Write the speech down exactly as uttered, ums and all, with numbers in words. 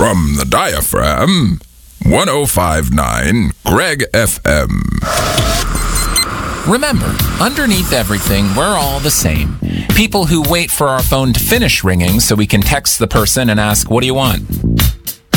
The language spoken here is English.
From the diaphragm, one oh five point nine Greg F M. Remember, underneath everything, we're all the same. People who wait for our phone to finish ringing so we can text the person and ask, what do you want?